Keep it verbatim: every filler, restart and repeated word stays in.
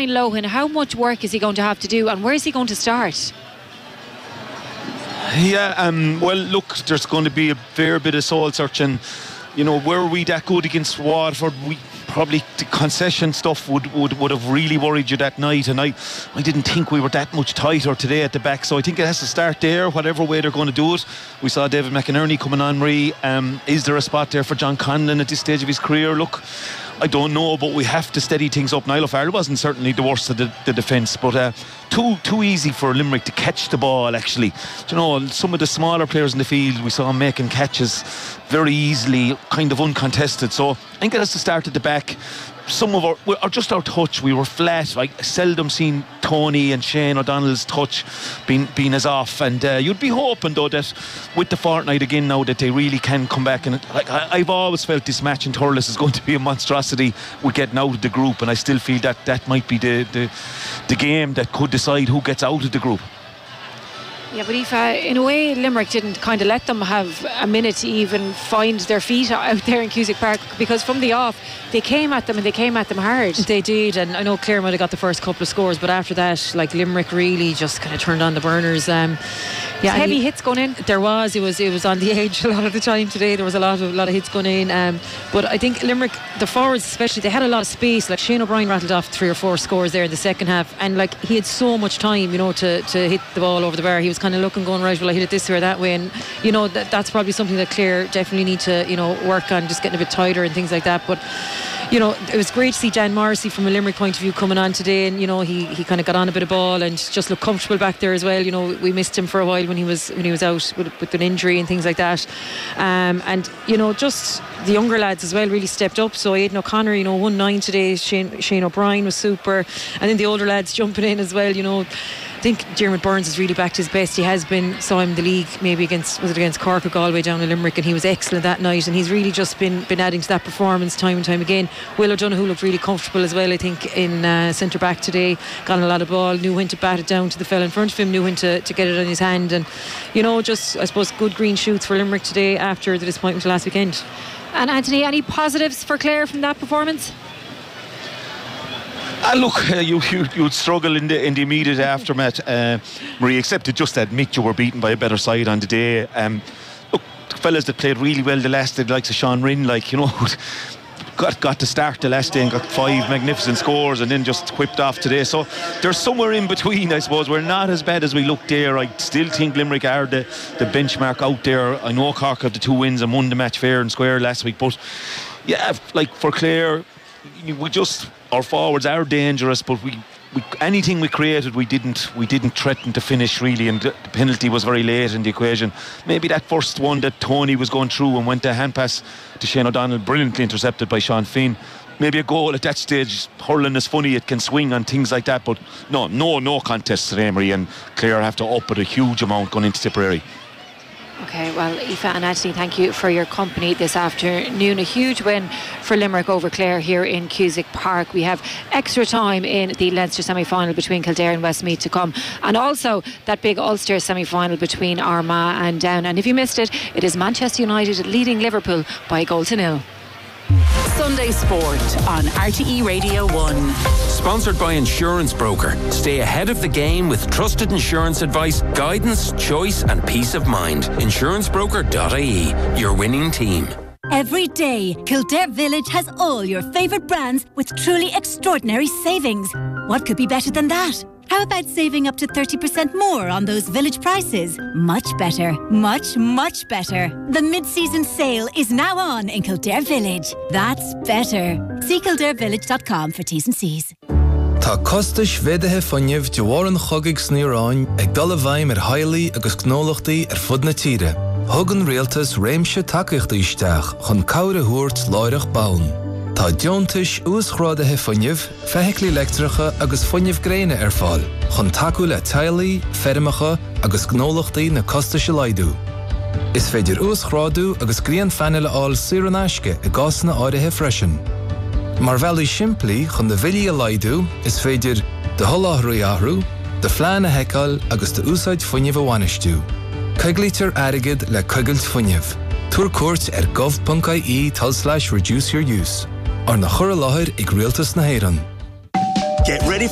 Brian Lohan, how much work is he going to have to do, and where is he going to start? Yeah, um, well, look, there's going to be a fair bit of soul searching. You know, were we that good against Waterford? We probably the concession stuff would, would, would have really worried you that night, and I, I didn't think we were that much tighter today at the back, so I think it has to start there, whatever way they're going to do it. We saw David McInerney coming on, Marie. Um, is there a spot there for John Conlon at this stage of his career? Look, I don't know, but we have to steady things up. Niall O'Farrell wasn't certainly the worst of the, the defence, but uh, too too easy for Limerick to catch the ball, actually. Do you know, some of the smaller players in the field, we saw them making catches very easily, kind of uncontested. So I think it has to start at the back. Some of our, or just our touch, we were flat. I seldom seen Tony and Shane O'Donnell's touch being, being as off, and uh, you'd be hoping though that with the fortnight again now that they really can come back. And like I, I've always felt this match in Thurles is going to be a monstrosity with getting out of the group, and I still feel that that might be the the, the game that could decide who gets out of the group. Yeah, but if uh, in a way Limerick didn't kind of let them have a minute to even find their feet out there in Cusack Park, because from the off they came at them and they came at them hard. They did, and I know Clare might have got the first couple of scores, but after that, like, Limerick really just kind of turned on the burners. Um, yeah, heavy he, hits going in. There was, it was, it was on the edge a lot of the time today. There was a lot of, a lot of hits going in. Um, but I think Limerick, the forwards especially, they had a lot of space. Like Shane O'Brien rattled off three or four scores there in the second half, and like he had so much time, you know, to to hit the ball over the bar. He was kind of looking, going, right, will I hit it this way or that way? And you know that that's probably something that Clare definitely need to, you know, work on, just getting a bit tighter and things like that. But you know, it was great to see Dan Morrissey from a Limerick point of view coming on today, and you know, he, he kind of got on a bit of ball and just looked comfortable back there as well. You know, we missed him for a while when he was when he was out with, with an injury and things like that. Um, and you know, just the younger lads as well really stepped up. So Aidan O'Connor, you know, won nine today. Shane, Shane O'Brien was super, and then the older lads jumping in as well. You know, I think Diarmuid Burns has really backed his best. He has been. Saw him in the league maybe against, was it against Cork or Galway down in Limerick, and he was excellent that night, and he's really just been been adding to that performance time and time again. Will O'Donoghue looked really comfortable as well, I think, in uh, centre back today. Got a lot of ball, knew when to bat it down to the fella in front of him, knew when to, to get it in his hand, and you know, just I suppose good green shoots for Limerick today after the disappointment last weekend. And Anthony, any positives for Clare from that performance? Ah, look, uh, you, you, you'd struggle in the in the immediate aftermath, uh, Marie, except to just admit you were beaten by a better side on the day. Um, look, the fellas that played really well the last day, the likes of Sean Rinn, like, you know, got got to start the last day and got five magnificent scores and then just whipped off today. So there's somewhere in between, I suppose. We're not as bad as we look there. I still think Limerick are the, the benchmark out there. I know Cork have the two wins and won the match fair and square last week, but yeah, like for Clare, we just, our forwards are dangerous, but we, we anything we created we didn't we didn't threaten to finish really, and the penalty was very late in the equation. Maybe that first one that Tony was going through and went to hand pass to Shane O'Donnell, brilliantly intercepted by Sean Finn. Maybe a goal at that stage. Hurling is funny, it can swing on things like that, but no no no contest today, Marie, and Clare have to up it a huge amount going into Tipperary. Okay, well, Aoife and Anthony, thank you for your company this afternoon. A huge win for Limerick over Clare here in Cusack Park. We have extra time in the Leinster semi-final between Kildare and Westmeath to come, and also that big Ulster semi-final between Armagh and Down. And if you missed it, it is Manchester United leading Liverpool by a goal to nil. Sunday Sport on R T E Radio one. Sponsored by Insurance Broker. Stay ahead of the game with trusted insurance advice, guidance, choice and peace of mind. insurance broker dot I E, your winning team. Every day, Kildare Village has all your favourite brands with truly extraordinary savings. What could be better than that? How about saving up to thirty percent more on those Village prices? Much better. Much, much better. The mid-season sale is now on in Kildare Village. That's better. See kildare village dot com for T's and C's. Tá costais vedethe faniv de waran chogig sníráin ag dul a bhaim ar hailí agus gnólachtaí ar fud na tíre. Thugan réaltas réimse takeíochtaí isteach chun cabhair a thuairt láireach baun. Tá deontais úschrádathe faniv, feithiclí electricha agus faniv gréine ar fáil, chun takeú le tailaí, fermacha agus gnólachtaí na costais a laidú. Is féidir úschrádú agus gríon fanile áil siar an aisce i gásna áirithe freisin. Mar bhealaí simplí chun de bhilí a laidú is féidir de tholáthraí athrú, de phlean a heiceáil agus de úsáid faniv a bhainistú. Coiglítear airgid le coigailt faniv. Tuair cuairt ar gov dot I E tal slash reduce your use. Ar na chur a láthair ag rialtas na héireann. Get ready